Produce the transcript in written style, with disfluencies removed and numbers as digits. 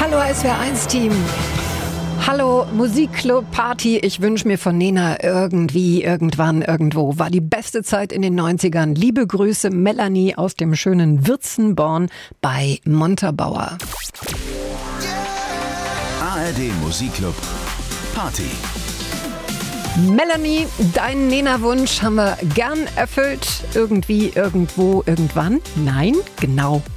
Hallo SWR1-Team. Hallo Musikclub Party. Ich wünsche mir von Nena irgendwie, irgendwann, irgendwo. War die beste Zeit in den 90ern. Liebe Grüße, Melanie aus dem schönen Würzenborn bei Montabaur. ARD Musikclub Party. Melanie, deinen Nena-Wunsch haben wir gern erfüllt. Irgendwie, irgendwo, irgendwann. Nein, genau